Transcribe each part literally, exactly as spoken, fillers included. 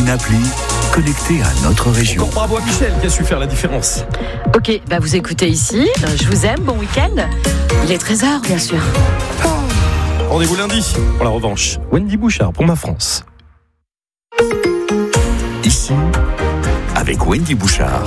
une appli connectée à notre région. Encore bravo à Michel qui a su faire la différence. Ok, bah vous écoutez ici. Je vous aime, bon week-end. Il est treize heures, bien sûr. Rendez-vous lundi pour la revanche. Wendy Bouchard pour Ma France. Ici, avec Wendy Bouchard.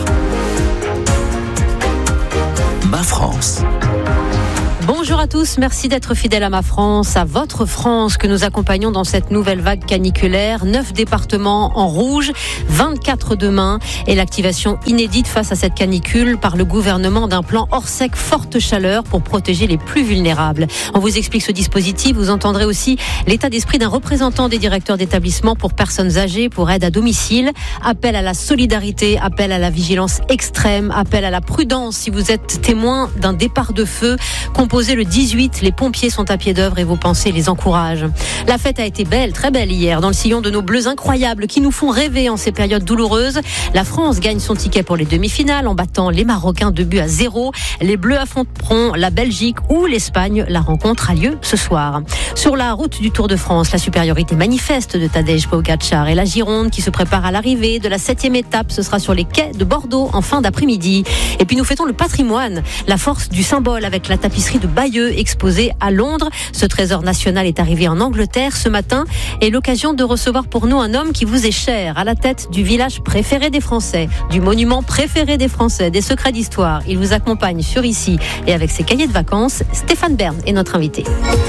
Ma France. Bonjour à tous, merci d'être fidèles à Ma France, à votre France que nous accompagnons dans cette nouvelle vague caniculaire. neuf départements en rouge, vingt-quatre demain et l'activation inédite face à cette canicule par le gouvernement d'un plan hors sec forte chaleur pour protéger les plus vulnérables. On vous explique ce dispositif, vous entendrez aussi l'état d'esprit d'un représentant des directeurs d'établissements pour personnes âgées, pour aide à domicile. Appel à la solidarité, appel à la vigilance extrême, appel à la prudence si vous êtes témoin d'un départ de feu. Composé le dix-huit, les pompiers sont à pied d'œuvre et vos pensées les encouragent. La fête a été belle, très belle hier, dans le sillon de nos Bleus incroyables qui nous font rêver en ces périodes douloureuses. La France gagne son ticket pour les demi-finales en battant les Marocains deux buts à zéro. Les Bleus affronteront la Belgique ou l'Espagne. La rencontre a lieu ce soir. Sur la route du Tour de France, la supériorité manifeste de Tadej Pogačar et la Gironde qui se prépare à l'arrivée de la septième étape. Ce sera sur les quais de Bordeaux en fin d'après-midi. Et puis nous fêtons le patrimoine, la force du symbole avec la tapisserie de Bayeux exposé à Londres. Ce trésor national est arrivé en Angleterre ce matin et l'occasion de recevoir pour nous un homme qui vous est cher, à la tête du village préféré des Français, du monument préféré des Français, des secrets d'histoire. Il vous accompagne sur Ici et avec ses cahiers de vacances. Stéphane Bern est notre invité.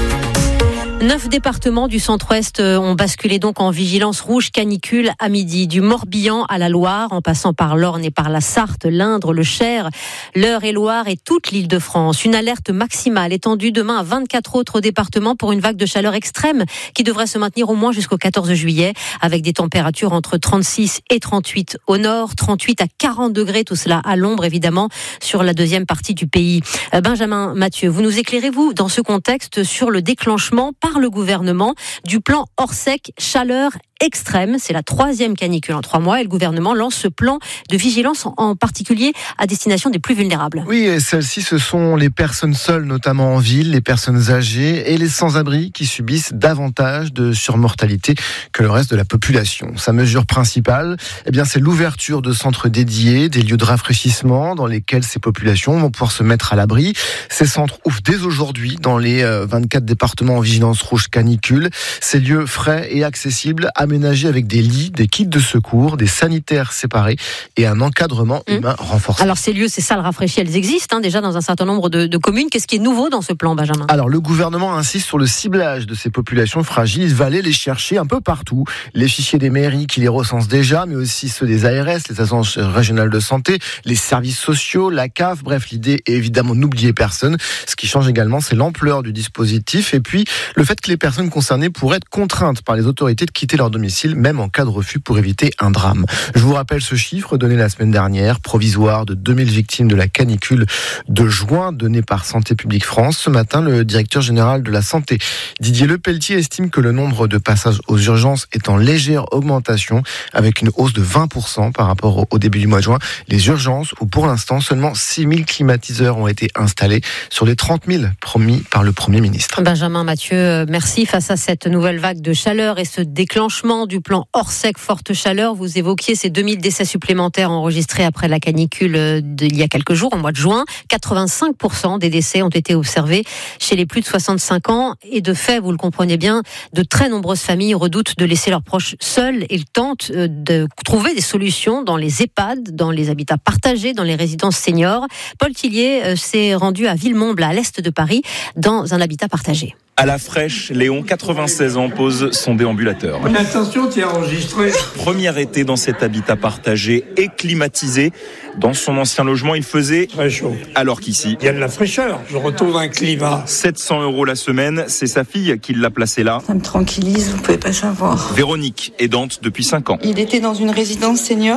Neuf départements du centre-ouest ont basculé donc en vigilance rouge canicule à midi, du Morbihan à la Loire, en passant par l'Orne et par la Sarthe, l'Indre, le Cher, l'Eure-et-Loire et toute l'Île-de-France. Une alerte maximale étendue demain à vingt-quatre autres départements pour une vague de chaleur extrême qui devrait se maintenir au moins jusqu'au quatorze juillet, avec des températures entre trente-six et trente-huit au nord, trente-huit à quarante degrés, tout cela à l'ombre évidemment sur la deuxième partie du pays. Benjamin Mathieu, vous nous éclairez-vous dans ce contexte sur le déclenchement par le gouvernement du plan hors sec chaleur extrême. C'est la troisième canicule en trois mois et le gouvernement lance ce plan de vigilance en particulier à destination des plus vulnérables. Oui, et celles-ci, ce sont les personnes seules, notamment en ville, les personnes âgées et les sans-abri qui subissent davantage de surmortalité que le reste de la population. Sa mesure principale, eh bien, c'est l'ouverture de centres dédiés, des lieux de rafraîchissement dans lesquels ces populations vont pouvoir se mettre à l'abri. Ces centres ouvrent dès aujourd'hui dans les vingt-quatre départements en vigilance rouge canicule. Ces lieux frais et accessibles, aménagés avec des lits, des kits de secours, des sanitaires séparés et un encadrement mmh. humain renforcé. Alors ces lieux, ces salles rafraîchies, elles existent hein, déjà dans un certain nombre de, de communes. Qu'est-ce qui est nouveau dans ce plan, Benjamin ? Alors le gouvernement insiste sur le ciblage de ces populations fragiles. Il va aller les chercher un peu partout. Les fichiers des mairies qui les recensent déjà, mais aussi ceux des A R S, les agences régionales de santé, les services sociaux, la C A F. Bref, l'idée est évidemment n'oublier personne. Ce qui change également, c'est l'ampleur du dispositif et puis le fait que les personnes concernées pourraient être contraintes par les autorités de quitter leur domicile, même en cas de refus pour éviter un drame. Je vous rappelle ce chiffre donné la semaine dernière, provisoire de deux mille victimes de la canicule de juin, donné par Santé publique France. Ce matin, le directeur général de la santé, Didier Lepelletier, estime que le nombre de passages aux urgences est en légère augmentation, avec une hausse de vingt pour cent par rapport au début du mois de juin. Les urgences, où pour l'instant, seulement six mille climatiseurs ont été installés sur les trente mille promis par le Premier ministre. Benjamin Mathieu, merci. Face à cette nouvelle vague de chaleur et ce déclenchement du plan hors sec forte chaleur, vous évoquiez ces deux mille décès supplémentaires enregistrés après la canicule d'il y a quelques jours, au mois de juin. quatre-vingt-cinq pour cent des décès ont été observés chez les plus de soixante-cinq ans. Et de fait, vous le comprenez bien, de très nombreuses familles redoutent de laisser leurs proches seuls et tentent de trouver des solutions dans les EHPAD, dans les habitats partagés, dans les résidences seniors. Paul Tillier s'est rendu à Villemomble, à l'est de Paris, dans un habitat partagé. À la fraîche, Léon, quatre-vingt-seize ans, pose son déambulateur. Attention, tu es enregistré. Premier été dans cet habitat partagé et climatisé. Dans son ancien logement, il faisait très chaud. Alors qu'ici, il y a de la fraîcheur. Je retrouve un climat. sept cents euros la semaine, c'est sa fille qui l'a placé là. Ça me tranquillise, vous pouvez pas savoir. Véronique, aidante depuis cinq ans. Il était dans une résidence senior. Au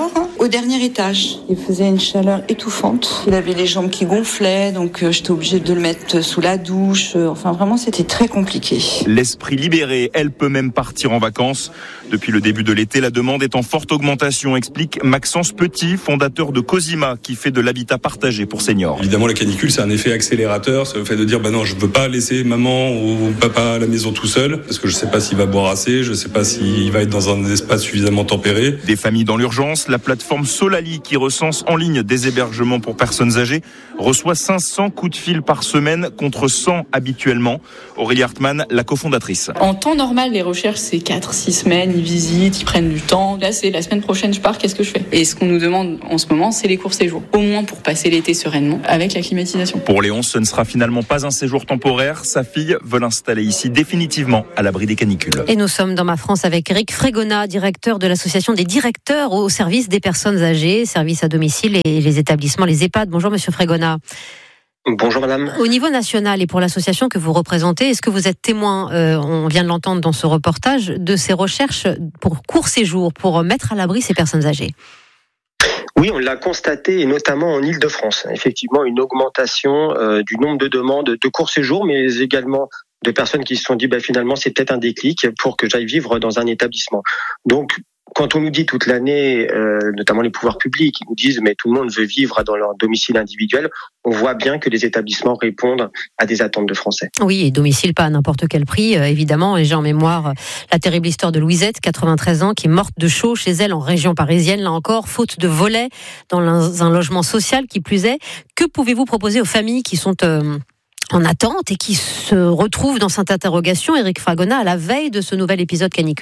au dernier étage. Il faisait une chaleur étouffante. Il avait les jambes qui gonflaient, donc euh, j'étais obligée de le mettre sous la douche. Euh, enfin, vraiment, c'était très compliqué. L'esprit libéré, elle peut même partir en vacances. Depuis le début de l'été, la demande est en forte augmentation, explique Maxence Petit, fondateur de Cosima, qui fait de l'habitat partagé pour seniors. Évidemment, la canicule, c'est un effet accélérateur. C'est le fait de dire, bah non, je veux pas laisser maman ou papa à la maison tout seul, parce que je sais pas s'il va boire assez, je sais pas s'il va être dans un espace suffisamment tempéré. Des familles dans l'urgence, la plateforme Solali, qui recense en ligne des hébergements pour personnes âgées, reçoit cinq cents coups de fil par semaine contre cent habituellement. Aurélie Hartmann, la cofondatrice. En temps normal, les recherches, c'est quatre six semaines, ils visitent, ils prennent du temps. Là, c'est la semaine prochaine, je pars, qu'est-ce que je fais ? Et ce qu'on nous demande en ce moment, c'est les courts séjours. Au moins pour passer l'été sereinement, avec la climatisation. Pour Léon, ce ne sera finalement pas un séjour temporaire. Sa fille veut l'installer ici définitivement à l'abri des canicules. Et nous sommes dans Ma France avec Eric Fregona, directeur de l'association des directeurs au service des personnes âgées, services à domicile et les établissements, les EHPAD. Bonjour Monsieur Fregona. Bonjour madame. Au niveau national et pour l'association que vous représentez, est-ce que vous êtes témoin, euh, on vient de l'entendre dans ce reportage, de ces recherches pour court séjour, pour mettre à l'abri ces personnes âgées ? Oui, on l'a constaté, et notamment en Île-de-France. Effectivement, une augmentation euh, du nombre de demandes de court séjour, mais également de personnes qui se sont dit bah, finalement c'est peut-être un déclic pour que j'aille vivre dans un établissement. Donc, quand on nous dit toute l'année, euh, notamment les pouvoirs publics, ils nous disent mais tout le monde veut vivre dans leur domicile individuel, on voit bien que les établissements répondent à des attentes de Français. Oui, et domicile pas à n'importe quel prix, euh, évidemment. Et j'ai en mémoire euh, la terrible histoire de Louisette, quatre-vingt-treize ans, qui est morte de chaud chez elle en région parisienne, là encore, faute de volets dans un logement social qui plus est. Que pouvez-vous proposer aux familles qui sont euh, en attente et qui se retrouvent dans cette interrogation, Eric Fregona, à la veille de ce nouvel épisode caniculaire ?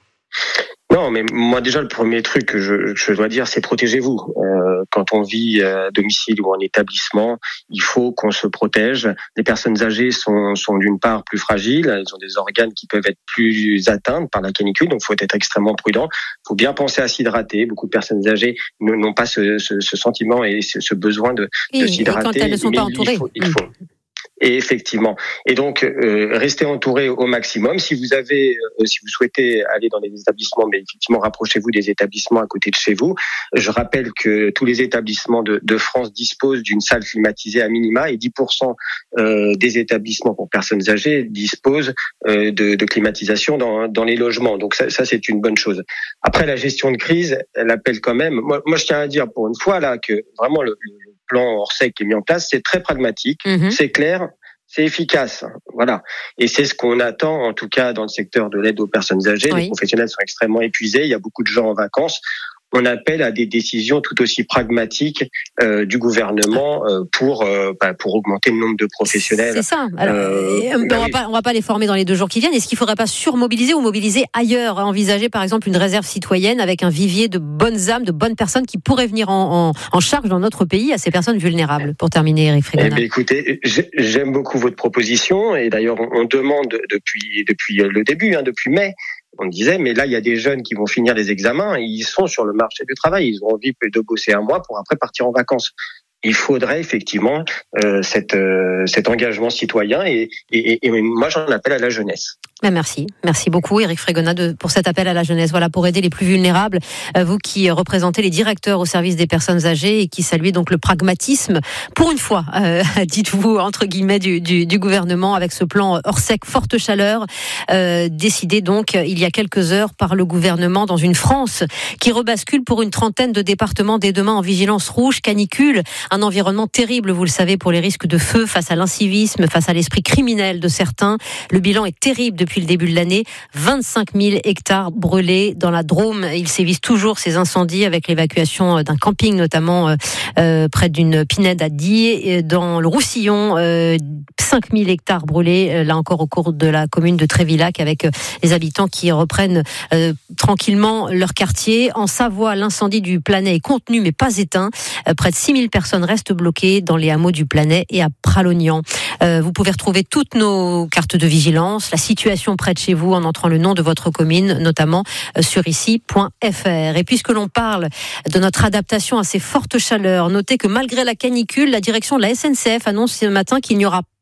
Non, mais moi déjà le premier truc que je, je dois dire, c'est protégez-vous. Euh, quand on vit à domicile ou en établissement, il faut qu'on se protège. Les personnes âgées sont, sont d'une part plus fragiles, elles ont des organes qui peuvent être plus atteints par la canicule, donc il faut être extrêmement prudent. Il faut bien penser à s'hydrater. Beaucoup de personnes âgées n'ont pas ce, ce, ce sentiment et ce, ce besoin de, oui, de s'hydrater. Et quand elles ne sont mais pas entourées. Il faut, il faut. Et effectivement. Et donc, euh, restez entouré au maximum. Si vous avez, euh, si vous souhaitez aller dans des établissements, mais effectivement, rapprochez-vous des établissements à côté de chez vous. Je rappelle que tous les établissements de, de France disposent d'une salle climatisée à minima et dix pour cent euh, des établissements pour personnes âgées disposent euh, de, de climatisation dans, dans les logements. Donc ça, ça, c'est une bonne chose. Après, la gestion de crise, elle appelle quand même. Moi, moi je tiens à dire pour une fois là que vraiment le, le plan Orsec qui est mis en place, c'est très pragmatique, mmh. c'est clair, c'est efficace, voilà. Et c'est ce qu'on attend, en tout cas dans le secteur de l'aide aux personnes âgées. Oui. Les professionnels sont extrêmement épuisés, il y a beaucoup de gens en vacances. On appelle à des décisions tout aussi pragmatiques euh, du gouvernement euh, pour euh, bah, pour augmenter le nombre de professionnels. C'est ça. Alors, euh, on bah va oui. pas on va pas les former dans les deux jours qui viennent. Est-ce qu'il faudrait pas surmobiliser ou mobiliser ailleurs, envisager par exemple une réserve citoyenne avec un vivier de bonnes âmes, de bonnes personnes qui pourraient venir en, en, en charge dans notre pays à ces personnes vulnérables. Pour terminer, Eric Fregona. Eh bien, écoutez, j'aime beaucoup votre proposition et d'ailleurs on demande depuis depuis le début, hein, depuis mai. On disait, mais là, il y a des jeunes qui vont finir les examens, ils sont sur le marché du travail, ils ont envie de bosser un mois pour après partir en vacances. Il faudrait effectivement euh, cette, euh, cet engagement citoyen et, et, et moi, j'en appelle à la jeunesse. Ben merci, merci beaucoup Eric Fregona de, pour cet appel à la jeunesse. Voilà, pour aider les plus vulnérables, euh, vous qui représentez les directeurs au service des personnes âgées et qui saluez donc le pragmatisme, pour une fois, euh, dites-vous entre guillemets du, du, du gouvernement avec ce plan Orsec forte chaleur, euh, décidé donc il y a quelques heures par le gouvernement dans une France qui rebascule pour une trentaine de départements dès demain en vigilance rouge, canicule, un environnement terrible, vous le savez, pour les risques de feu face à l'incivisme, face à l'esprit criminel de certains. Le bilan est terrible depuis le début de l'année. vingt-cinq mille hectares brûlés dans la Drôme. Ils sévissent toujours ces incendies avec l'évacuation d'un camping, notamment euh, près d'une pinède à Die. Dans le Roussillon, euh, cinq mille hectares brûlés, là encore au cours de la commune de Trévillac, avec les habitants qui reprennent euh, tranquillement leur quartier. En Savoie, l'incendie du Planay est contenu mais pas éteint. Euh, près de six mille personnes restent bloquées dans les hameaux du Planay et à Pralognan. Euh, vous pouvez retrouver toutes nos cartes de vigilance, la situation près de chez vous en entrant le nom de votre commune, notamment euh, sur ici point f r. Et puisque l'on parle de notre adaptation à ces fortes chaleurs, notez que malgré la canicule, la direction de la S N C F annonce ce matin qu'il n'y aura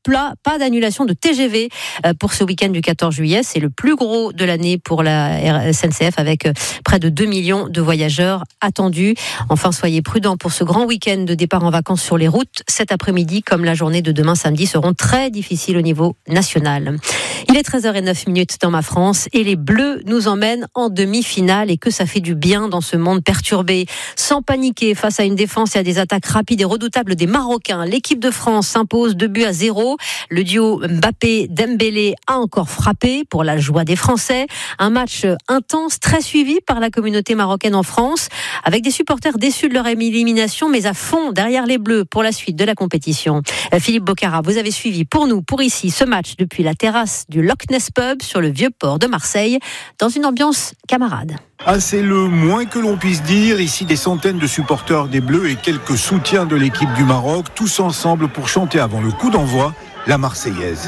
plat, pas d'annulation de T G V pour ce week-end du quatorze juillet. C'est le plus gros de l'année pour la S N C F avec près de deux millions de voyageurs attendus. Enfin, soyez prudents pour ce grand week-end de départ en vacances sur les routes. Cet après-midi, comme la journée de demain samedi, seront très difficiles au niveau national. Il est treize heures zéro neuf dans ma France et les Bleus nous emmènent en demi-finale et que ça fait du bien dans ce monde perturbé. Sans paniquer face à une défense et à des attaques rapides et redoutables des Marocains, l'équipe de France s'impose deux buts à zéro. Le duo Mbappé-Dembélé a encore frappé pour la joie des Français. Un match intense, très suivi par la communauté marocaine en France, avec des supporters déçus de leur élimination, mais à fond derrière les Bleus pour la suite de la compétition. Philippe Bocara, vous avez suivi pour nous, pour ici, ce match depuis la terrasse du Loch Ness Pub sur le vieux port de Marseille, dans une ambiance camarade. Ah, c'est le moins que l'on puisse dire. Ici, des centaines de supporters des Bleus et quelques soutiens de l'équipe du Maroc, tous ensemble pour chanter avant le coup d'envoi la Marseillaise.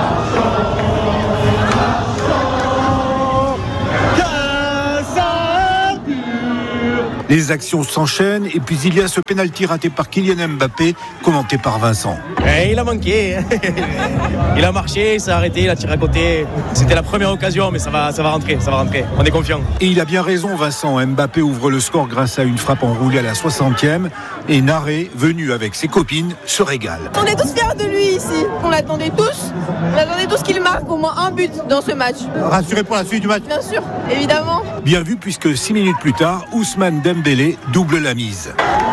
Les actions s'enchaînent et puis il y a ce pénalty raté par Kylian Mbappé, commenté par Vincent. Et il a manqué, il a marché, il s'est arrêté, il a tiré à côté. C'était la première occasion, mais ça va, ça va rentrer, ça va rentrer. On est confiant. Et il a bien raison, Vincent. Mbappé ouvre le score grâce à une frappe enroulée à la soixantième et Naré, venu avec ses copines, se régale. On est tous fiers de lui ici. On l'attendait tous. On attendait tous qu'il marque au moins un but dans ce match. Rassuré pour la suite du match ? Bien sûr, évidemment. Bien vu puisque six minutes plus tard, Ousmane Dembélé double la mise.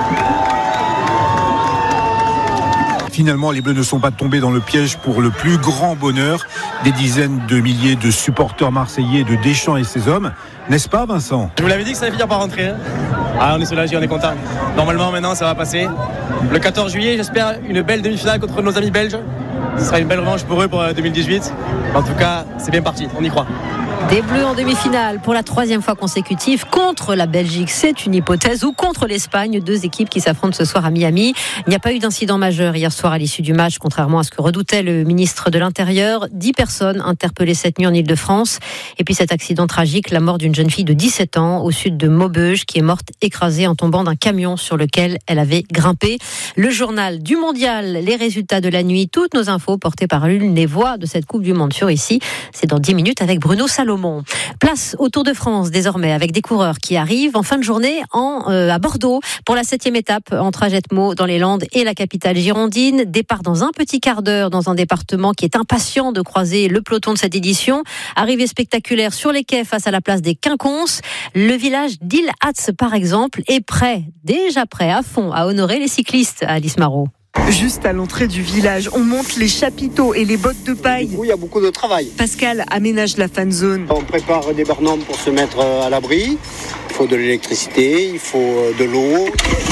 Finalement, les Bleus ne sont pas tombés dans le piège pour le plus grand bonheur des dizaines de milliers de supporters marseillais de Deschamps et ses hommes. N'est-ce pas, Vincent ? Je vous l'avais dit que ça allait finir par rentrer. Hein. Ah, on est soulagés, on est contents. Normalement, maintenant, ça va passer. Le quatorze juillet, j'espère une belle demi-finale contre nos amis belges. Ce sera une belle revanche pour eux pour deux mille dix-huit. En tout cas, c'est bien parti, on y croit. Des Bleus en demi-finale pour la troisième fois consécutive contre la Belgique, c'est une hypothèse, ou contre l'Espagne, deux équipes qui s'affrontent ce soir à Miami. Il n'y a pas eu d'incident majeur hier soir à l'issue du match, contrairement à ce que redoutait le ministre de l'Intérieur. Dix personnes interpellées cette nuit en Île-de-France. Et puis cet accident tragique, la mort d'une jeune fille de dix-sept ans au sud de Maubeuge qui est morte écrasée en tombant d'un camion sur lequel elle avait grimpé. Le journal du Mondial, les résultats de la nuit, toutes nos infos portées par l'une des voix de cette Coupe du Monde sur ici. C'est dans dix minutes avec Bruno Salomon. Place au Tour de France désormais avec des coureurs qui arrivent en fin de journée en, euh, à Bordeaux pour la septième étape entre Ajetmo dans les Landes et la capitale girondine. Départ dans un petit quart d'heure dans un département qui est impatient de croiser le peloton de cette édition. Arrivée spectaculaire sur les quais face à la place des Quinconces. Le village d'Il-Hatz par exemple est prêt, déjà prêt à fond à honorer les cyclistes à Alice Marot. Juste à l'entrée du village, on monte les chapiteaux et les bottes de paille. Du coup, il y a beaucoup de travail. Pascal aménage la fan zone. On prépare des barnums pour se mettre à l'abri. Il faut de l'électricité, il faut de l'eau.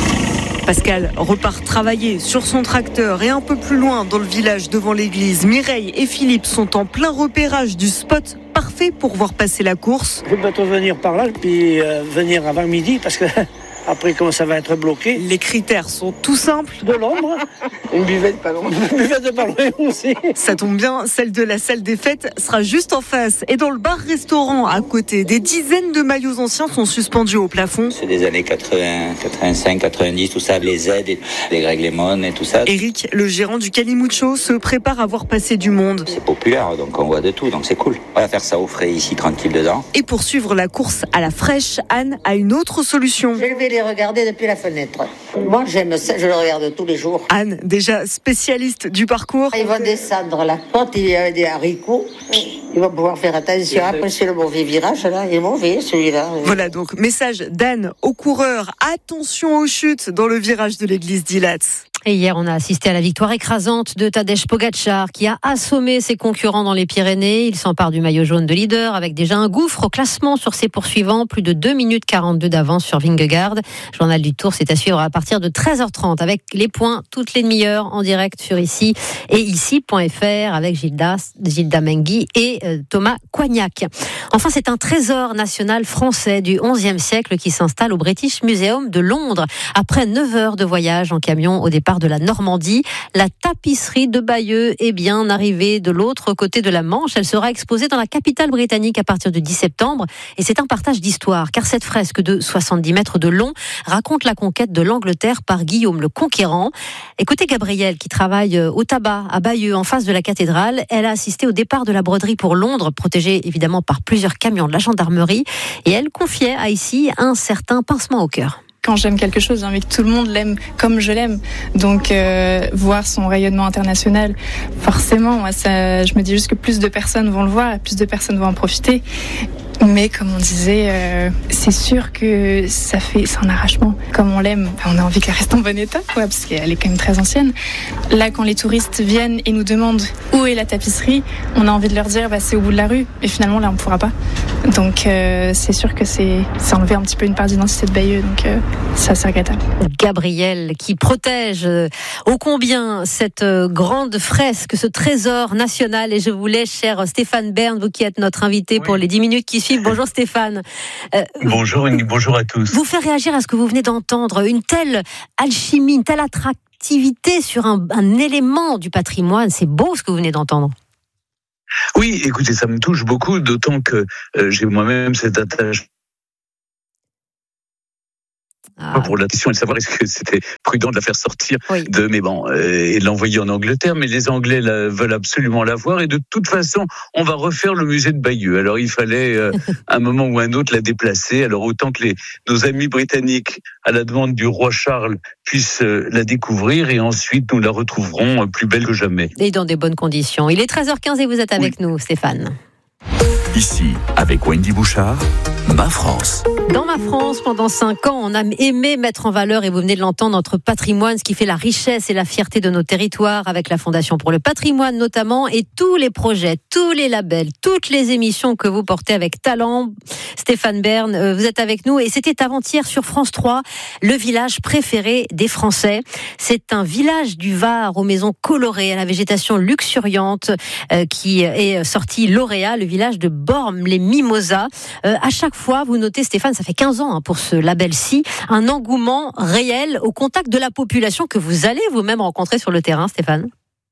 Pascal repart travailler sur son tracteur et un peu plus loin dans le village devant l'église, Mireille et Philippe sont en plein repérage du spot parfait pour voir passer la course. Je vais bientôt venir par là puis euh, venir avant midi parce que après, comment ça va être bloqué. Les critères sont tout simples. De l'ombre, une buvette pas loin. Une buvette de pas loin aussi. Ça tombe bien, celle de la salle des fêtes sera juste en face. Et dans le bar-restaurant à côté, des dizaines de maillots anciens sont suspendus au plafond. C'est des années quatre-vingts, quatre-vingt-cinq, quatre-vingt-dix, tout ça, les aides, les Greg Lemon et tout ça. Eric, le gérant du Calimucho, se prépare à voir passer du monde. C'est populaire, donc on voit de tout, donc c'est cool. On va faire ça au frais ici, tranquille dedans. Et pour suivre la course à la fraîche, Anne a une autre solution. Je vais les regarder depuis la fenêtre. Moi, j'aime ça, je le regarde tous les jours. Anne, déjà spécialiste du parcours. Ils vont descendre la côte, il y a des haricots. Ils vont pouvoir faire attention. Après, c'est le mauvais virage, là. Il est mauvais, celui-là. Voilà donc, message d'Anne aux coureurs. Attention aux chutes dans le virage de l'église d'Il-Hatz. Et hier, on a assisté à la victoire écrasante de Tadej Pogačar qui a assommé ses concurrents dans les Pyrénées. Il s'empare du maillot jaune de leader avec déjà un gouffre au classement sur ses poursuivants. Plus de deux minutes quarante-deux d'avance sur Vingegaard. Journal du Tour, c'est à suivre à partir de treize heures trente avec les points toutes les demi-heures en direct sur ici et ici point f r avec Gilda, Gilda Menghi et euh, Thomas Coignac. Enfin, c'est un trésor national français du onzième siècle qui s'installe au British Museum de Londres. Après neuf heures de voyage en camion au départ départ de la Normandie. La tapisserie de Bayeux est bien arrivée de l'autre côté de la Manche. Elle sera exposée dans la capitale britannique à partir du dix septembre. Et c'est un partage d'histoire, car cette fresque de soixante-dix mètres de long raconte la conquête de l'Angleterre par Guillaume le Conquérant. Écoutez Gabrielle, qui travaille au tabac à Bayeux, en face de la cathédrale. Elle a assisté au départ de la broderie pour Londres, protégée évidemment par plusieurs camions de la gendarmerie. Et elle confiait à ici un certain pincement au cœur. Quand j'aime quelque chose, j'ai envie que tout le monde l'aime comme je l'aime. Donc, euh, voir son rayonnement international, forcément, moi, ça, je me dis juste que plus de personnes vont le voir, plus de personnes vont en profiter. Mais comme on disait, euh, c'est sûr que ça fait, c'est un arrachement. Comme on l'aime, on a envie qu'elle reste en bon état, quoi, parce qu'elle est quand même très ancienne. Là, quand les touristes viennent et nous demandent où est la tapisserie, on a envie de leur dire, bah, c'est au bout de la rue. Et finalement, là, on ne pourra pas. Donc, euh, c'est sûr que c'est, c'est enlever un petit peu une part d'identité de Bayeux. Donc, euh, c'est assez regrettable. Gabrielle, qui protège euh, ô combien cette euh, grande fresque, ce trésor national. Et je vous laisse, cher Stéphane Bern, vous qui êtes notre invité oui. pour les dix minutes qui suivent. Bonjour Stéphane. Euh, bonjour, bonjour à tous. Vous fait réagir à ce que vous venez d'entendre, une telle alchimie, une telle attractivité sur un, un élément du patrimoine. C'est beau ce que vous venez d'entendre. Oui, écoutez, ça me touche beaucoup, d'autant que euh, j'ai moi-même cette attache. Ah. Pour la question et de savoir est-ce que c'était prudent de la faire sortir oui. de, mais bon, euh, et de l'envoyer en Angleterre, mais les Anglais la, veulent absolument la voir et de toute façon, on va refaire le musée de Bayeux. Alors il fallait euh, un moment ou un autre la déplacer. Alors autant que les, nos amis britanniques, à la demande du roi Charles, puissent euh, la découvrir et ensuite nous la retrouverons euh, plus belle que jamais. Et dans des bonnes conditions. Il est treize heures quinze et vous êtes avec oui. nous, Stéphane. Ici, avec Wendy Bouchard, Ma France. Dans Ma France, pendant cinq ans, on a aimé mettre en valeur, et vous venez de l'entendre, notre patrimoine, ce qui fait la richesse et la fierté de nos territoires, avec la Fondation pour le patrimoine notamment, et tous les projets, tous les labels, toutes les émissions que vous portez avec talent. Stéphane Bern, vous êtes avec nous, et c'était avant-hier sur France trois, le village préféré des Français. C'est un village du Var aux maisons colorées, à la végétation luxuriante, euh, qui est sorti lauréat, le village de Bormes-les-Mimosas. Euh, à chaque fois, vous notez, Stéphane, ça fait quinze ans hein, pour ce label-ci, un engouement réel au contact de la population que vous allez vous-même rencontrer sur le terrain, Stéphane.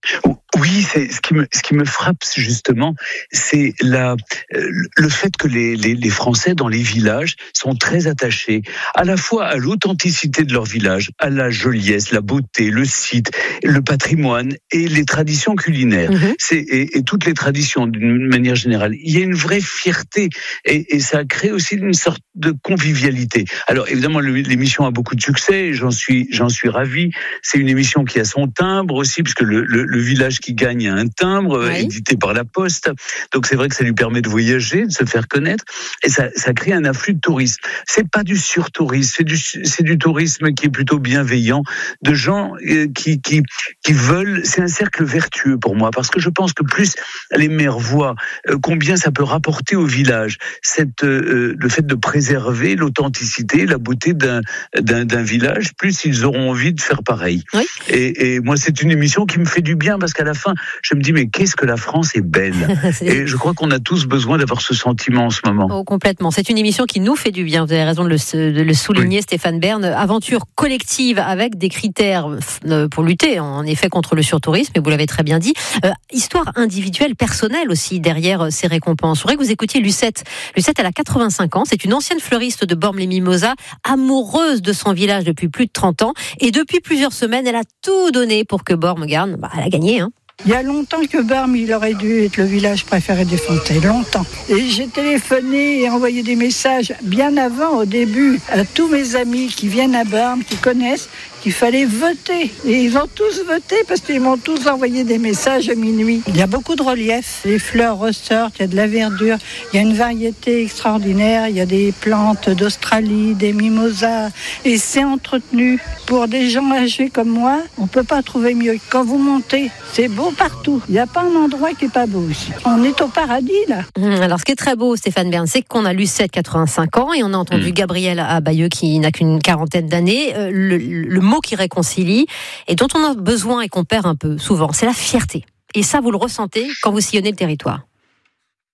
Oui, c'est ce qui me ce qui me frappe justement, c'est la le fait que les, les les Français dans les villages sont très attachés à la fois à l'authenticité de leur village, à la joliesse, la beauté, le site, le patrimoine et les traditions culinaires. Mmh. C'est et, et toutes les traditions d'une manière générale. Il y a une vraie fierté et, et ça crée aussi une sorte de convivialité. Alors évidemment, le, l'émission a beaucoup de succès, et j'en suis j'en suis ravi. C'est une émission qui a son timbre aussi, puisque le, le le village qui gagne a un timbre oui. édité par la Poste. Donc c'est vrai que ça lui permet de voyager, de se faire connaître, et ça, ça crée un afflux de touristes. C'est pas du surtourisme, c'est du, c'est du tourisme qui est plutôt bienveillant, de gens qui, qui, qui veulent. C'est un cercle vertueux pour moi, parce que je pense que plus les maires voient combien ça peut rapporter au village, cette, euh, le fait de préserver l'authenticité, la beauté d'un, d'un, d'un village, plus ils auront envie de faire pareil. Oui. Et, et moi, c'est une émission qui me fait du bien, parce qu'à la fin, je me dis, mais qu'est-ce que la France est belle. Et je crois qu'on a tous besoin d'avoir ce sentiment en ce moment. Oh, complètement. C'est une émission qui nous fait du bien. Vous avez raison de le, de le souligner, oui. Stéphane Bern. Aventure collective avec des critères pour lutter, en effet, contre le surtourisme, et vous l'avez très bien dit. Euh, histoire individuelle, personnelle aussi, derrière ces récompenses. Je voudrais que vous écoutiez Lucette. Lucette, elle a quatre-vingt-cinq ans. C'est une ancienne fleuriste de Bormes-les-Mimosas, amoureuse de son village depuis plus de trente ans. Et depuis plusieurs semaines, elle a tout donné pour que Bormes garde. Bah, elle a gagné, hein. Il y a longtemps que Bormes, il aurait dû être le village préféré des Français, longtemps. Et j'ai téléphoné et envoyé des messages bien avant, au début, à tous mes amis qui viennent à Bormes, qui connaissent, qu'il fallait voter. Et ils ont tous voté parce qu'ils m'ont tous envoyé des messages à minuit. Il y a beaucoup de relief. Les fleurs ressortent, il y a de la verdure, il y a une variété extraordinaire, il y a des plantes d'Australie, des mimosas, et c'est entretenu. Pour des gens âgés comme moi, on ne peut pas trouver mieux. Quand vous montez, c'est beau partout. Il n'y a pas un endroit qui n'est pas beau ici. On est au paradis, là. Alors, ce qui est très beau, Stéphane Bern, c'est qu'on a Lucette, quatre-vingt-cinq ans, et on a entendu mmh. Gabrielle à Bayeux, qui n'a qu'une quarantaine d'années. Euh, le, le mot qui réconcilie, et dont on a besoin et qu'on perd un peu souvent, c'est la fierté. Et ça, vous le ressentez quand vous sillonnez le territoire.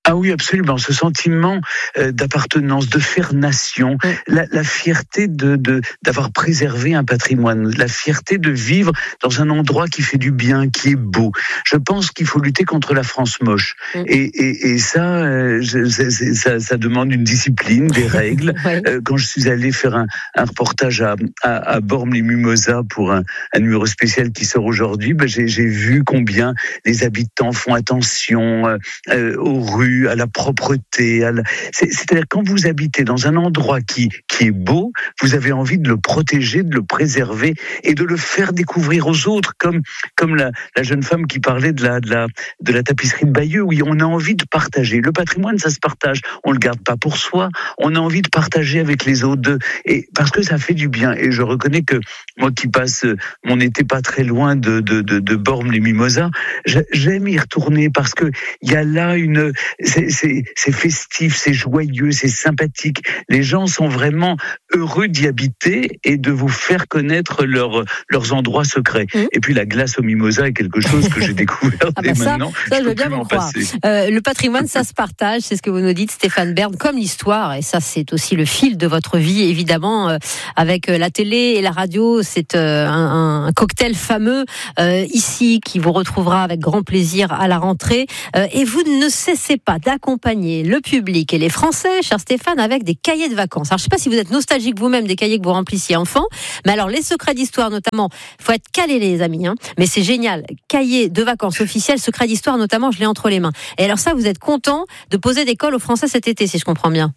Ah oui, absolument. Ce sentiment euh, d'appartenance, de faire nation, oui. la, la fierté de, de d'avoir préservé un patrimoine, la fierté de vivre dans un endroit qui fait du bien, qui est beau. Je pense qu'il faut lutter contre la France moche. Oui. Et, et, et ça, euh, je, c'est, c'est, ça, ça demande une discipline, des règles. Oui. Euh, quand je suis allé faire un, un reportage à, à, à Bormes-les-Mimosas pour un, un numéro spécial qui sort aujourd'hui, ben j'ai, j'ai vu combien les habitants font attention euh, euh, aux rues, à la propreté. À la... C'est, c'est-à-dire quand vous habitez dans un endroit qui, qui est beau, vous avez envie de le protéger, de le préserver et de le faire découvrir aux autres, comme, comme la, la jeune femme qui parlait de la, de, la, de la tapisserie de Bayeux. Oui, on a envie de partager. Le patrimoine, ça se partage. On le garde pas pour soi. On a envie de partager avec les autres. De... Et parce que ça fait du bien. Et je reconnais que moi qui passe mon été pas très loin de, de, de, de Bormes-les-Mimosas, j'aime y retourner parce que il y a là une... C'est, c'est, c'est festif, c'est joyeux, c'est sympathique. Les gens sont vraiment heureux d'y habiter et de vous faire connaître leur, leurs endroits secrets. Mmh. Et puis la glace au mimosa est quelque chose que j'ai découvert ah dès bah ça, maintenant. Ça, je, je veux bien vous croire. Euh, le patrimoine, ça se partage, c'est ce que vous nous dites, Stéphane Bern, comme l'histoire. Et ça, c'est aussi le fil de votre vie, évidemment. Euh, avec la télé et la radio, c'est euh, un, un cocktail fameux euh, ici qui vous retrouvera avec grand plaisir à la rentrée. Euh, et vous ne cessez pas d'accompagner le public et les Français, cher Stéphane, avec des cahiers de vacances. Alors, je ne sais pas si vous êtes nostalgique vous-même des cahiers que vous remplissiez enfant, mais alors les secrets d'histoire notamment, il faut être calé les amis, hein, mais c'est génial. Cahiers de vacances officiels, secrets d'histoire notamment, je l'ai entre les mains. Et alors ça, vous êtes content de poser des cols aux Français cet été, si je comprends bien.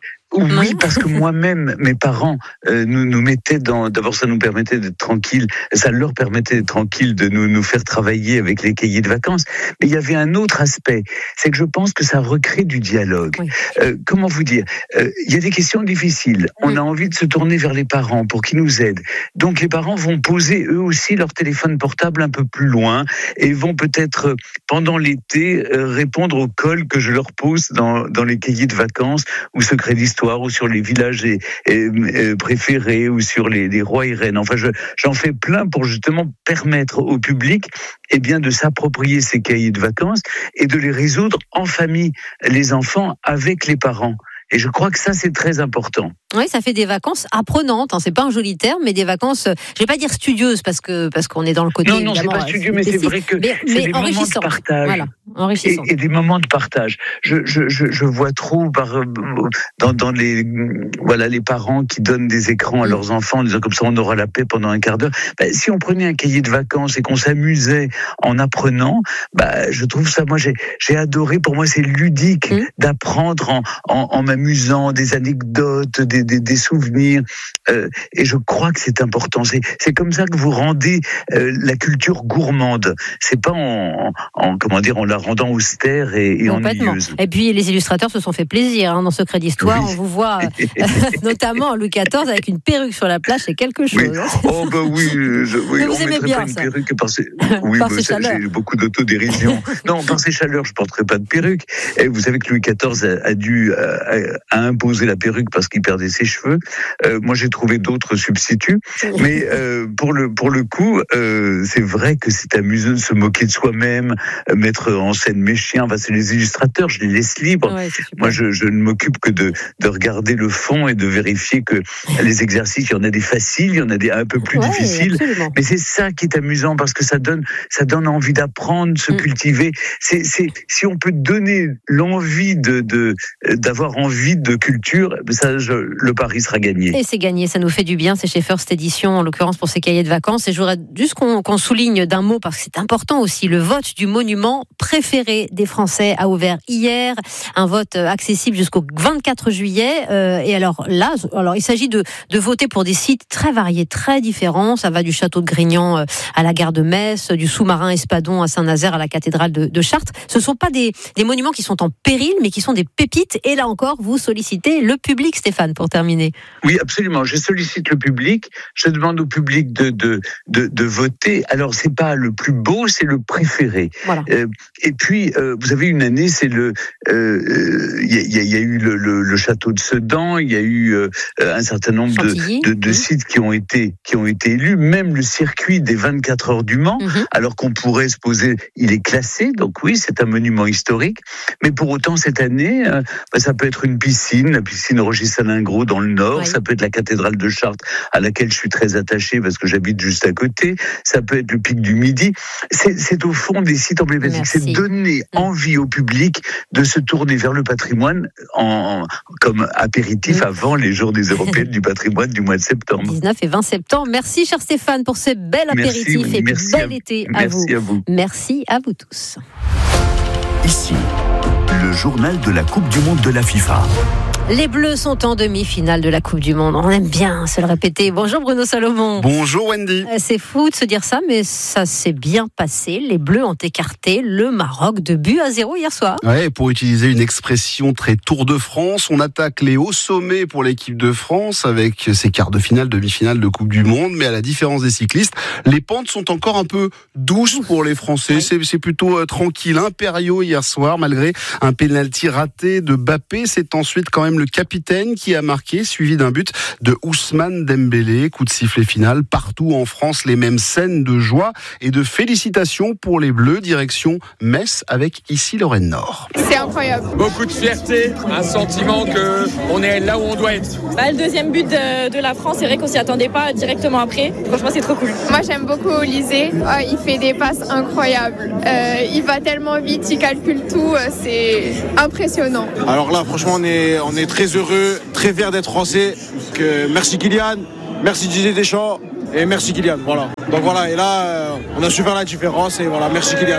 Oui, parce que moi-même, mes parents euh, nous, nous mettaient dans... D'abord, ça nous permettait d'être tranquilles, ça leur permettait d'être tranquilles, de nous, nous faire travailler avec les cahiers de vacances. Mais il y avait un autre aspect, c'est que je pense que ça recrée du dialogue. Oui. Euh, comment vous dire euh, il y a des questions difficiles. On oui. a envie de se tourner vers les parents pour qu'ils nous aident. Donc, les parents vont poser eux aussi leur téléphone portable un peu plus loin et vont peut-être, pendant l'été, euh, répondre aux cols que je leur pose dans, dans les cahiers de vacances ou secrets d'histoire, ou sur les villages et, et, et préférés, ou sur les, les rois et reines. Enfin, je, j'en fais plein pour justement permettre au public eh bien, de s'approprier ces cahiers de vacances et de les résoudre en famille, les enfants avec les parents. Et je crois que ça, c'est très important. Oui, ça fait des vacances apprenantes. Hein. C'est pas un joli terme, mais des vacances, je vais pas dire studieuses parce que parce qu'on est dans le côté. Non, non, c'est pas studieux, mais c'est vrai que mais, c'est mais des moments de partage. Voilà, enrichissant. Et, et des moments de partage. Je je je, je vois trop par dans dans les voilà les parents qui donnent des écrans à leurs enfants en disant comme ça on aura la paix pendant un quart d'heure. Ben, si on prenait un cahier de vacances et qu'on s'amusait en apprenant, bah je trouve ça. Moi, j'ai j'ai adoré. Pour moi, c'est ludique mmh. d'apprendre en en, en m'amusant, des anecdotes, des Des, des souvenirs, euh, et je crois que c'est important. C'est, c'est comme ça que vous rendez euh, la culture gourmande. C'est pas en, en, en comment dire en la rendant austère et, et ennuyeuse. Et puis les illustrateurs se sont fait plaisir hein, dans Secret d'Histoire. Oui. On vous voit euh, notamment Louis quatorze avec une perruque sur la plage, c'est quelque chose. Oui. Oh bah oui, je, oui mais vous on aimez bien pas ça. Une perruque par ses, oui, par bah, ses ça, chaleurs. J'ai beaucoup d'autodérision. Non, par ses chaleurs, je porterai pas de perruque. Et vous savez que Louis quatorze a, a dû a, a imposé la perruque parce qu'il perdait ses cheveux. Euh, moi, j'ai trouvé d'autres substituts, mais euh, pour le pour le coup, euh, c'est vrai que c'est amusant de se moquer de soi-même, euh, mettre en scène mes chiens. Enfin, c'est les illustrateurs, je les laisse libres. Ouais, moi, je, je ne m'occupe que de de regarder le fond et de vérifier que les exercices, il y en a des faciles, il y en a des un peu plus ouais, difficiles. Absolument. Mais c'est ça qui est amusant parce que ça donne ça donne envie d'apprendre, de se mm. cultiver. C'est c'est si on peut donner l'envie de de d'avoir envie de culture, ça, je, le pari sera gagné. Et c'est gagné, ça nous fait du bien, c'est chez First Edition, en l'occurrence pour ces cahiers de vacances. Et je voudrais juste qu'on, qu'on souligne d'un mot, parce que c'est important aussi, le vote du monument préféré des Français a ouvert hier, un vote accessible jusqu'au vingt-quatre juillet. Euh, et alors là, alors il s'agit de, de voter pour des sites très variés, très différents. Ça va du château de Grignan à la gare de Metz, du sous-marin Espadon à Saint-Nazaire, à la cathédrale de, de Chartres. Ce ne sont pas des, des monuments qui sont en péril, mais qui sont des pépites. Et là encore, vous sollicitez le public, Stéphane, pour pour terminer. Oui, absolument. Je sollicite le public. Je demande au public de de de, de voter. Alors, c'est pas le plus beau, c'est le préféré. Voilà. Euh, et puis, euh, vous avez une année, c'est le. Il euh, y, y, y a eu le, le, le château de Sedan. Il y a eu euh, un certain nombre de, de, de mmh. sites qui ont été qui ont été élus. Même le circuit des vingt-quatre heures du Mans. Mmh. Alors qu'on pourrait se poser, il est classé. Donc oui, c'est un monument historique. Mais pour autant, cette année, euh, bah, ça peut être une piscine, la piscine Roger-Salingros dans le Nord. Oui. Ça peut être la cathédrale de Chartres, à laquelle je suis très attaché parce que j'habite juste à côté. Ça peut être le pic du Midi. C'est, c'est au fond des sites emblématiques. Merci. C'est donner envie au public de se tourner vers le patrimoine en, comme apéritif oui. avant les Journées européennes du patrimoine du mois de septembre. dix-neuf et vingt septembre. Merci, cher Stéphane, pour ce bel apéritif merci, et merci bel à, été à merci vous. à vous. Merci à vous tous. Ici, le journal de la Coupe du Monde de la FIFA. Les Bleus sont en demi-finale de la Coupe du Monde. On aime bien se le répéter. Bonjour Bruno Salomon. Bonjour Wendy. C'est fou de se dire ça, mais ça s'est bien passé. Les Bleus ont écarté le Maroc de but à zéro hier soir. Ouais, pour utiliser une expression très Tour de France, on attaque les hauts sommets pour l'équipe de France avec ses quarts de finale, demi-finale de Coupe du Monde. Mais à la différence des cyclistes, les pentes sont encore un peu douces pour les Français. Ouais. C'est, c'est plutôt euh, tranquille. Impériaux hier soir, malgré un pénalty raté de Mbappé. C'est ensuite quand même le capitaine qui a marqué, suivi d'un but de Ousmane Dembélé. Coup de sifflet final. Partout en France, les mêmes scènes de joie et de félicitations pour les Bleus. Direction Metz avec ici Lorraine Nord. C'est incroyable. Beaucoup de fierté, un sentiment qu'on est là où on doit être. Bah, le deuxième but de, de la France, c'est vrai qu'on s'y attendait pas directement après. Franchement, c'est trop cool. Moi, j'aime beaucoup Olysée. Oh, il fait des passes incroyables. Euh, il va tellement vite, il calcule tout. C'est impressionnant. Alors là, franchement, on est, on est très heureux, très fiers d'être français. Que merci Kylian, merci Didier Deschamps et merci Kylian. Voilà. Donc voilà, et là, euh, on a su faire la différence et voilà, merci Kylian.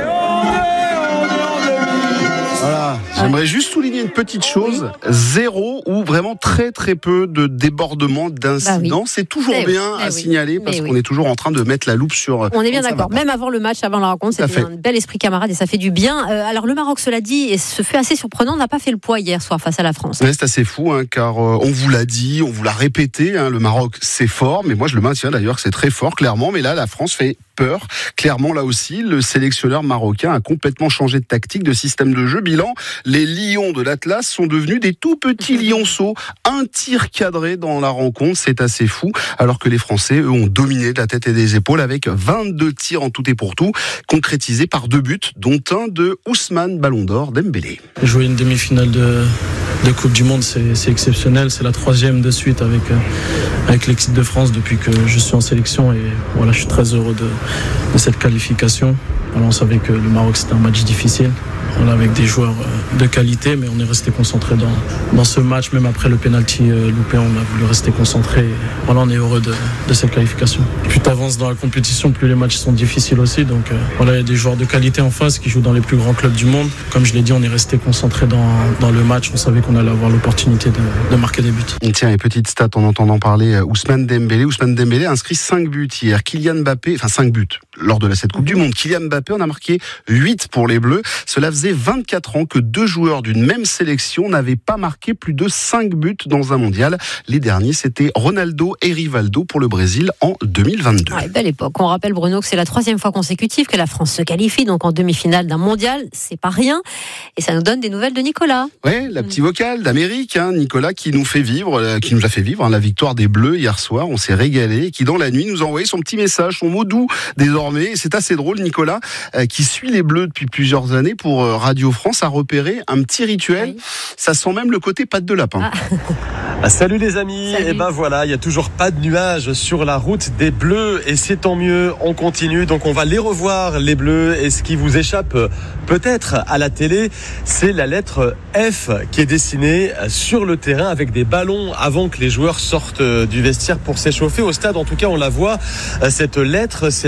Voilà, j'aimerais juste souligner une petite chose, zéro ou vraiment très très peu de débordements, d'incidents. Bah oui. C'est toujours eh bien oui, à oui. signaler parce Mais qu'on oui. est toujours en train de mettre la loupe sur... On est bien d'accord, même avant le match, avant la rencontre, c'était un bel esprit camarade et ça fait du bien. Euh, alors le Maroc, cela dit, et ce fait assez surprenant, n'a pas fait le poids hier soir face à la France. Ouais, c'est assez fou, hein, car euh, on vous l'a dit, on vous l'a répété, hein, le Maroc c'est fort, mais moi je le maintiens d'ailleurs que c'est très fort, clairement, mais là la France fait peur. Clairement, là aussi, le sélectionneur marocain a complètement changé de tactique, de système de jeu. Bilan, les lions de l'Atlas sont devenus des tout petits lionceaux. Un tir cadré dans la rencontre, c'est assez fou. Alors que les Français, eux, ont dominé de la tête et des épaules avec vingt-deux tirs en tout et pour tout, concrétisés par deux buts, dont un de Ousmane Ballon d'Or Dembélé. Jouer une demi-finale de, de Coupe du Monde, c'est, c'est exceptionnel. C'est la troisième de suite avec, avec l'équipe de France depuis que je suis en sélection. Et voilà, je suis très heureux de de cette qualification. Alors on savait que le Maroc c'était un match difficile. On est avec des joueurs de qualité, mais on est resté concentré dans, dans ce match. Même après le penalty loupé, on a voulu rester concentré. Voilà, on est heureux de, de cette qualification. Plus tu avances dans la compétition, plus les matchs sont difficiles aussi. Donc euh, voilà, il y a des joueurs de qualité en face qui jouent dans les plus grands clubs du monde. Comme je l'ai dit, on est resté concentré dans, dans le match. On savait qu'on allait avoir l'opportunité de, de marquer des buts. Et tiens, une petite stat en entendant parler Ousmane Dembélé. Ousmane Dembélé a inscrit cinq buts hier. Kylian Mbappé, enfin cinq buts lors de la cette Coupe du Monde. Kylian Mbappé en a marqué huit pour les Bleus. Cela faisait vingt-quatre ans que deux joueurs d'une même sélection n'avaient pas marqué plus de cinq buts dans un mondial. Les derniers, c'était Ronaldo et Rivaldo pour le Brésil en deux mille vingt-deux. Ouais, belle époque. On rappelle, Bruno, que c'est la troisième fois consécutive que la France se qualifie, donc en demi-finale d'un mondial. C'est pas rien. Et ça nous donne des nouvelles de Nicolas. Ouais, la petite vocale d'Amérique, hein, Nicolas, qui nous fait vivre, euh, qui nous a fait vivre hein, la victoire des Bleus hier soir. On s'est régalé. Qui dans la nuit nous a envoyé son petit message, son mot doux désormais. Et c'est assez drôle, Nicolas, euh, qui suit les Bleus depuis plusieurs années pour euh, Radio France, a repéré un petit rituel. Oui. Ça sent même le côté patte de lapin. Ah. Ah, salut les amis. Salut. Et ben voilà, il y a toujours pas de nuages sur la route des Bleus et c'est tant mieux. On continue, donc on va les revoir les Bleus. Et ce qui vous échappe peut-être à la télé, c'est la lettre F qui est dessinée sur le terrain avec des ballons avant que les joueurs sortent du vestiaire pour s'échauffer. Au stade, en tout cas, on la voit. Cette lettre, c'est la seule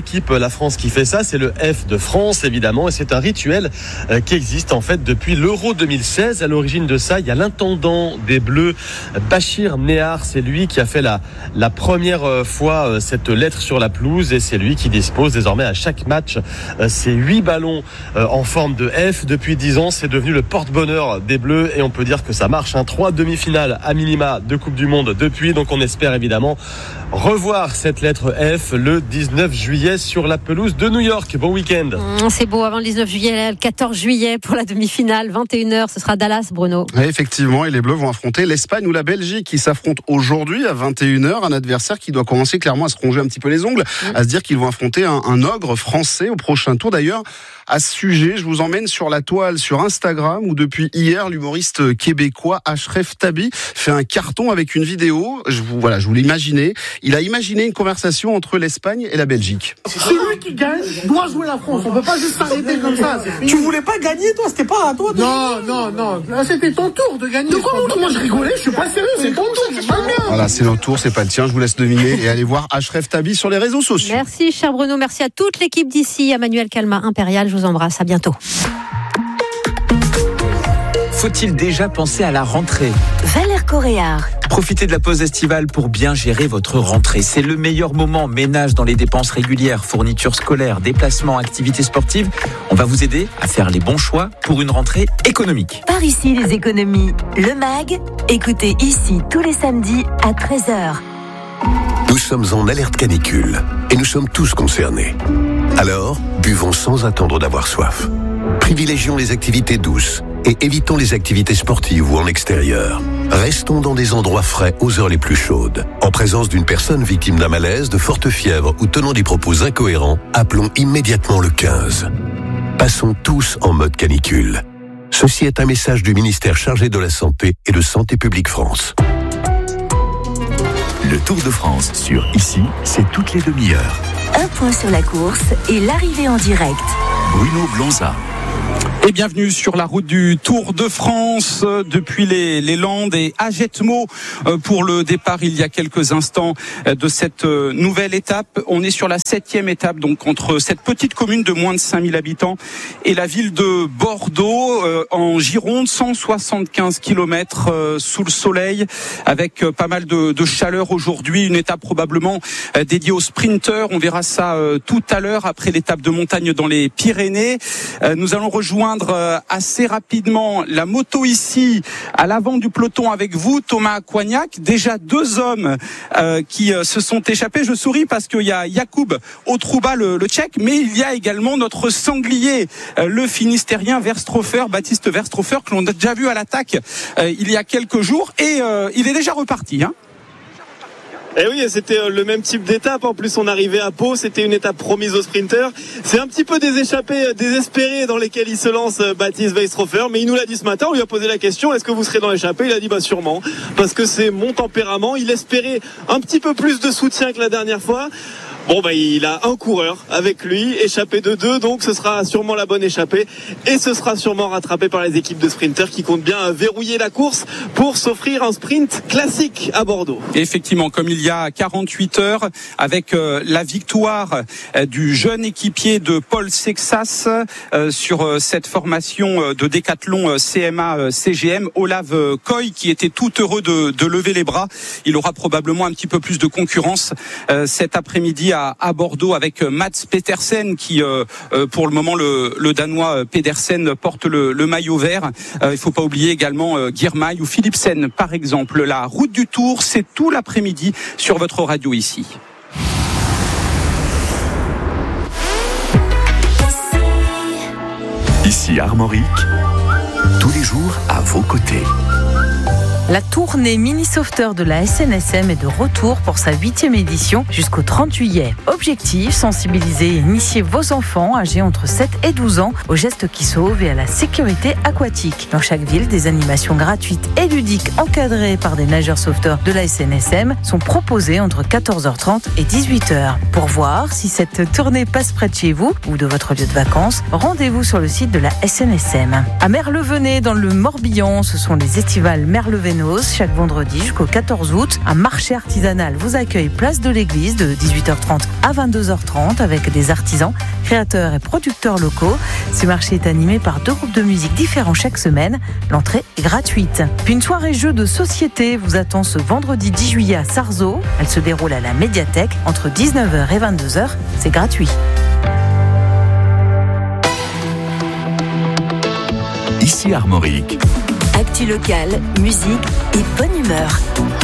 équipe, la France, qui fait ça. C'est le F de France, évidemment. Et c'est un rituel euh, qui existe, en fait, depuis l'Euro deux mille seize. À l'origine de ça, il y a l'intendant des Bleus, Bachir Nehar. C'est lui qui a fait la, la première fois euh, cette lettre sur la pelouse. Et c'est lui qui dispose désormais à chaque match euh, ces huit ballons euh, en forme de F. Depuis dix ans, c'est devenu le porte-bonheur des Bleus. Et on peut dire que ça marche. Hein. Trois demi-finales à minima de Coupe du Monde depuis. Donc on espère évidemment revoir cette lettre F le dix-neuf juillet sur la pelouse de New York. Bon week-end. Mmh, c'est beau, avant le dix-neuf juillet, le quatorze juillet pour la demi-finale, vingt et une heures, ce sera Dallas, Bruno. Ouais, effectivement, et les Bleus vont affronter l'Espagne ou la Belgique qui s'affrontent aujourd'hui à vingt et une heures, un adversaire qui doit commencer clairement à se ronger un petit peu les ongles, mmh. à se dire qu'ils vont affronter un, un ogre français au prochain tour. D'ailleurs, à ce sujet, je vous emmène sur la toile, sur Instagram, où depuis hier, l'humoriste québécois Ashraf Tabi fait un carton avec une vidéo. Je vous, voilà, je vous l'imaginais. Il a imaginé une conversation entre l'Espagne et la Belgique. Celui qui gagne doit jouer la France. On peut pas juste s'arrêter comme ça. Tu voulais pas gagner, toi? C'était pas à toi de Non, non, non. Là, c'était ton tour de gagner. De quoi mon tour? Moi, je rigolais. Je suis pas sérieux. C'est ton tour. C'est pas bien. Voilà, c'est notre tour. C'est pas le tien. Je vous laisse deviner et allez voir Ashraf Tabi sur les réseaux sociaux. Merci, cher Bruno. Merci à toute l'équipe d'ici, à Manuel Calma, Impérial. Je vous embrasse. À bientôt. Faut-il déjà penser à la rentrée? Valère Coréard. Profitez de la pause estivale pour bien gérer votre rentrée. C'est le meilleur moment. Ménage dans les dépenses régulières, fournitures scolaires, déplacements, activités sportives. On va vous aider à faire les bons choix pour une rentrée économique. Par ici, les économies. Le MAG. Écoutez ici tous les samedis à treize heures. Nous sommes en alerte canicule et nous sommes tous concernés. Alors, buvons sans attendre d'avoir soif. Privilégions les activités douces et évitons les activités sportives ou en extérieur. Restons dans des endroits frais aux heures les plus chaudes. En présence d'une personne victime d'un malaise, de forte fièvre ou tenant des propos incohérents, appelons immédiatement le quinze. Passons tous en mode canicule. Ceci est un message du ministère chargé de la Santé et de Santé publique France. Le Tour de France sur Ici, c'est toutes les demi-heures. Un point sur la course et l'arrivée en direct. Bruno Blonza. Et bienvenue sur la route du Tour de France depuis les, les Landes et à Jetmo pour le départ il y a quelques instants de cette nouvelle étape. On est sur la septième étape, donc entre cette petite commune de moins de cinq mille habitants et la ville de Bordeaux en Gironde, cent soixante-quinze kilomètres sous le soleil avec pas mal de, de chaleur aujourd'hui. Une étape probablement dédiée aux sprinteurs. On verra ça tout à l'heure après l'étape de montagne dans les Pyrénées. Nous allons rejoindre assez rapidement la moto ici à l'avant du peloton avec vous, Thomas Coignac. Déjà deux hommes euh, qui euh, se sont échappés. Je souris parce qu'il y a Jakub Otrouba, le, le Tchèque, mais il y a également notre sanglier, euh, le Finistérien Verstrofer, Baptiste Verstrofer, que l'on a déjà vu à l'attaque euh, il y a quelques jours et euh, il est déjà reparti, hein. Eh oui, c'était le même type d'étape. En plus, on arrivait à Pau. C'était une étape promise aux sprinteurs. C'est un petit peu des échappées désespérées dans lesquelles il se lance, Baptiste Weistrofer. Mais il nous l'a dit ce matin. On lui a posé la question, est-ce que vous serez dans l'échappée? Il a dit, bah, sûrement. Parce que c'est mon tempérament. Il espérait un petit peu plus de soutien que la dernière fois. Bon, bah, il a un coureur avec lui, échappé de deux, donc ce sera sûrement la bonne échappée. Et ce sera sûrement rattrapé par les équipes de sprinters qui comptent bien verrouiller la course pour s'offrir un sprint classique à Bordeaux. Effectivement, comme il y a quarante-huit heures, avec euh, la victoire euh, du jeune équipier de Paul Sexas euh, sur euh, cette formation euh, de décathlon euh, C M A euh, C G M, Olav euh, Koy, qui était tout heureux de, de lever les bras. Il aura probablement un petit peu plus de concurrence euh, cet après-midi À, à Bordeaux avec Mats Pedersen qui euh, euh, pour le moment le, le Danois Pedersen porte le, le maillot vert. Euh, il faut pas oublier également euh, Girmay ou Philipsen par exemple. La route du Tour, c'est tout l'après-midi sur votre radio ici. Ici Armorique, tous les jours à vos côtés. La tournée mini-sauveteur de la S N S M est de retour pour sa huitième édition jusqu'au trente juillet. Objectif, sensibiliser et initier vos enfants âgés entre sept et douze ans aux gestes qui sauvent et à la sécurité aquatique. Dans chaque ville, des animations gratuites et ludiques encadrées par des nageurs sauveteurs de la S N S M sont proposées entre quatorze heures trente et dix-huit heures. Pour voir si cette tournée passe près de chez vous ou de votre lieu de vacances, rendez-vous sur le site de la S N S M. À Merlevenez, dans le Morbihan, ce sont les estivales merlevenaises Gémenos. Chaque vendredi jusqu'au quatorze août, un marché artisanal vous accueille place de l'église de dix-huit heures trente à vingt-deux heures trente avec des artisans, créateurs et producteurs locaux. Ce marché est animé par deux groupes de musique différents chaque semaine. L'entrée est gratuite. Puis une soirée jeu de société vous attend ce vendredi dix juillet à Sarzeau. Elle se déroule à la médiathèque entre dix-neuf heures et vingt-deux heures. C'est gratuit. Ici Armorique. Actu locale, musique et bonne humeur.